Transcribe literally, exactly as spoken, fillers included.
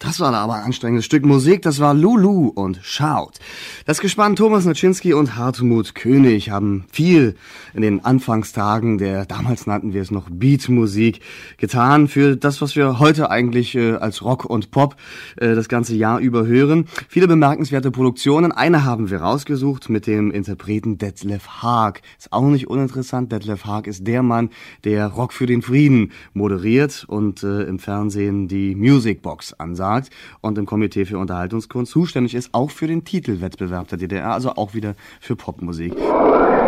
Das war aber ein anstrengendes Stück Musik, das war Lulu und Shout. Das Gespann Thomas Naczynski und Hartmut König haben viel in den Anfangstagen der, damals nannten wir es noch Beatmusik, getan für das, was wir heute eigentlich äh, als Rock und Pop äh, das ganze Jahr über hören. Viele bemerkenswerte Produktionen, eine haben wir rausgesucht mit dem Interpreten Detlef Haag. Ist auch nicht uninteressant, Detlef Haag ist der Mann, der Rock für den Frieden moderiert und äh, im Fernsehen die Musicbox ansagt und im Komitee für Unterhaltungskunst zuständig ist, auch für den Titelwettbewerb der D D R, also auch wieder für Popmusik.